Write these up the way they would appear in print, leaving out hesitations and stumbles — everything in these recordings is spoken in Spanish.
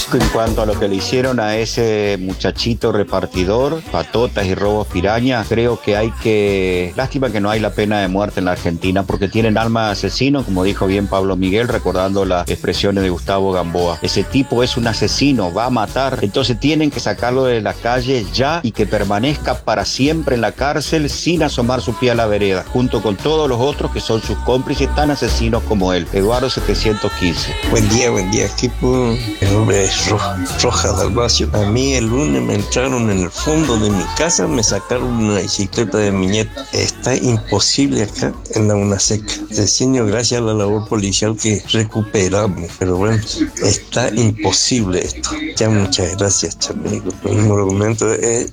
En cuanto a lo que le hicieron a ese muchachito repartidor, patotas y robos piraña, creo que lástima que no hay la pena de muerte en la Argentina, porque tienen alma de asesino, como dijo bien Pablo Miguel, recordando las expresiones de Gustavo Gamboa. Ese tipo es un asesino, va a matar, entonces tienen que sacarlo de la calle ya y que permanezca para siempre en la cárcel sin asomar su pie a la vereda, junto con todos los otros que son sus cómplices tan asesinos como él. Eduardo 715. Buen día, equipo. Mi nombre es Roja Dalmacio. A mí el lunes me entraron en el fondo de mi casa, me sacaron una bicicleta de mi nieto. Está imposible acá en la UNASEC. Deseño gracias a la labor policial que recuperamos, pero bueno, está imposible esto. Ya muchas gracias, chamigo. El argumento es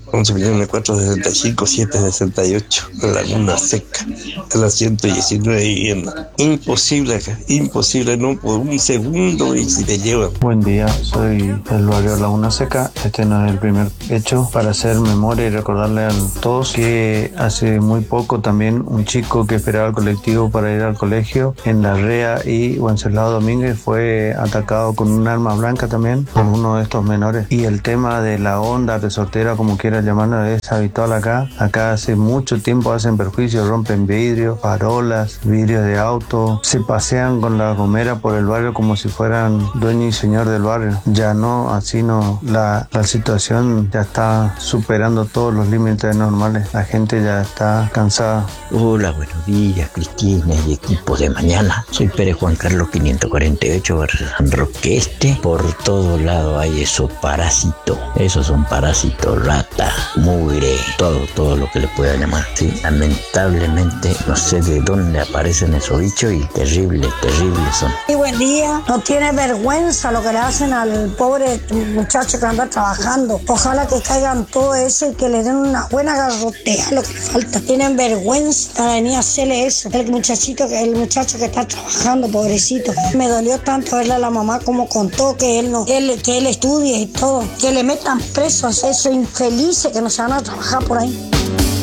11.465.768 en la UNASEC, en la 119 vivienda. Imposible acá, imposible, no por un segundo, y si te llevan. Buen día, soy del barrio Laguna Seca. Este no es el primer hecho, para hacer memoria y recordarle a todos que hace muy poco también un chico que esperaba el colectivo para ir al colegio en La Rea y Wenceslao Domínguez fue atacado con un arma blanca también por uno de estos menores. Y el tema de la onda resortera, como quiera llamarlo, es habitual acá. Acá hace mucho tiempo hacen perjuicios, rompen vidrios, farolas, vidrios de auto, se pasean con la gomera por el barrio como si fueran dueño y señor del barrio. Ya no, así no, la situación ya está superando todos los límites normales. La gente ya está cansada. Hola, buenos días, Cristina y equipo de mañana. Soy Pérez Juan Carlos 548, barrio San Roque Este. Por todo lado hay esos parásitos. Esos son parásitos, rata, mugre, todo lo que le pueda llamar. Sí, lamentablemente no sé de dónde aparecen esos bichos y terribles son. Y buen día. No tiene vergüenza lo que le hacen al pobre muchacho que anda trabajando. Ojalá que caigan todo eso y que le den una buena garrotea, lo que le falta. Tienen vergüenza para venir a hacerle eso. El muchacho que está trabajando, pobrecito. Me dolió tanto verle a la mamá como contó que él estudia y todo. Que le metan presos a esos infelices que no se van a trabajar por ahí.